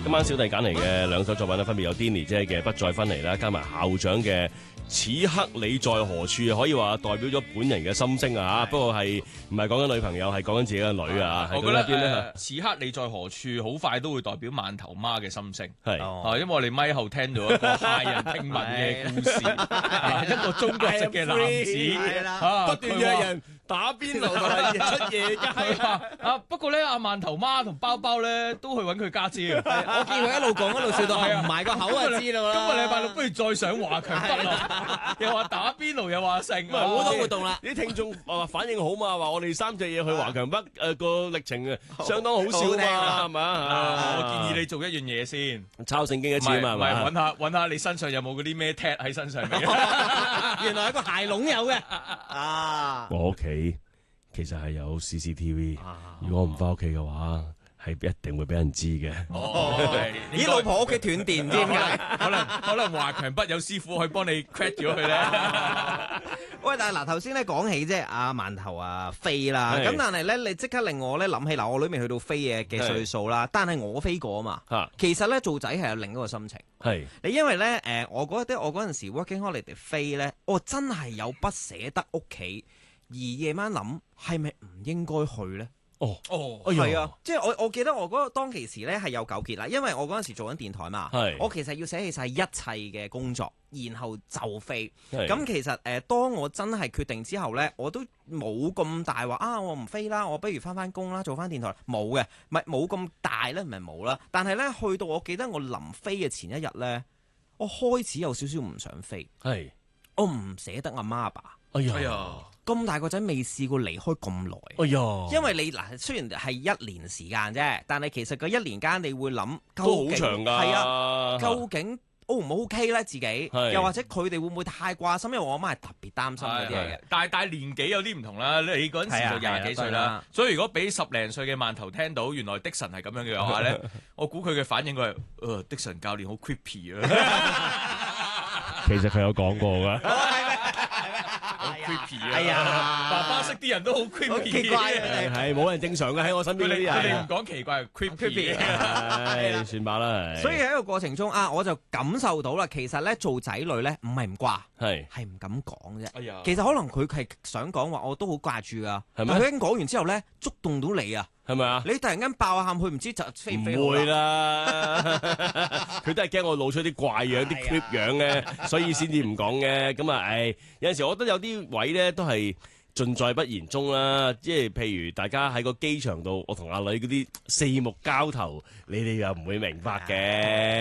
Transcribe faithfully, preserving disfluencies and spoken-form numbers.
今晚小弟揀嚟嘅兩首作品咧，分別有 Denny 姐嘅《不再分離》啦，加埋校長嘅《此刻你在何處》，可以話代表咗本人嘅心聲啊！不過係唔係講緊女朋友，係講緊自己嘅女啊！ 我覺得邊咧、 呃？此刻你在何處，好快都會代表饅頭媽嘅心聲。 係、 哦，因為我哋咪後聽到一個駭人聽聞嘅故事，啊、一個中國籍嘅男子啊， 不斷約人打邊爐同埋出夜街啊！不過咧，阿饅頭媽同包包咧都去揾佢家姐啊！ 我見佢一路講一路笑到合唔埋個口就知道啦。 今個禮拜六不如再上華強北咯，又話打邊爐又話剩， 好多活動啦！ 啲聽眾話反應好嘛，話我哋三隻嘢去華強北誒個歷程啊，相當好笑嘛，係嘛？ 我建議你做一樣嘢先， 抄聖經一次啊嘛， 唔係揾下揾下你身上有冇嗰啲咩 tag 喺身上面？ 原來係個鞋籠有嘅啊！ 我屋企其實係有 C C T V，如果我唔翻屋企嘅話，係一定會俾人知嘅。 哦， 咦，老婆屋企斷電添嘅， 可能可能華強北有師傅可以幫你 crack 咗佢咧。 喂，但係嗱，頭先咧講起即係阿饅頭啊飛啦，咁但係咧你即刻令我咧諗起嗱，我女未去到飛嘅嘅歲數啦，但係我飛過啊嘛。 嚇， 其實咧做仔係有另一個心情。 係你因為咧誒，我覺得我嗰陣時 working holiday 飛咧，我真係有不捨得屋企，而夜晚諗係咪唔應該去咧？ 哦哦， 係啊，即係我我記得我嗰個當其時咧係有糾結啦，因為我嗰陣時做緊電台嘛，我其實要捨棄晒一切嘅工作，然後就飛。咁其實誒、呃，當我真係決定之後咧，我都冇咁大話啊，我唔飛啦，我不如翻翻工啦，做翻電台。冇嘅，唔係冇咁大咧，唔係冇啦。但係咧，去到我記得我臨飛嘅前一日咧，我開始有少少唔想飛， 係我唔捨得阿媽阿爸。 哎呀！ 咁大個仔未試過離開咁耐， 哎呀！ 因為你嗱，雖然係一年時間啫，但係其實個一年間你會諗， 都好長㗎。 係啊，究竟 O 唔 OK 咧？自己又或者佢哋會唔會太掛心？因為我阿媽係特別擔心嗰啲嘢嘅。 但係但係年紀有啲唔同啦，你嗰陣時就廿幾歲啦，所以如果俾十零歲嘅饅頭聽到原來Dixon係咁樣嘅話咧，我估佢嘅反應佢係，誒 Dixon 教練好 creepy 啊。 其實佢有講過㗎。 哎呀，爸爸識啲人都好 creepy， 奇怪係係冇人正常嘅喺我身邊呢啲人， 佢哋唔講奇怪，creepy， 係算吧啦。 所以喺個過程中啊，我就感受到啦，其實咧做仔女咧唔係唔掛， 係係唔敢講啫。 哎呀， 其實可能佢係想講話，我都好掛住噶， 係咪？ 佢已經講完之後咧，觸動到你啊， 係咪啊？ 你突然間爆喊，佢唔知就飛唔飛？ 唔會啦，佢都係驚我露出啲怪樣、啲 creep 樣嘅，所以先至唔講嘅。咁啊，誒有陣時我覺得有啲位咧都係盡在不言中啦。即係譬如大家喺個機場度，我同阿女嗰啲四目交投，你哋又唔會明白嘅。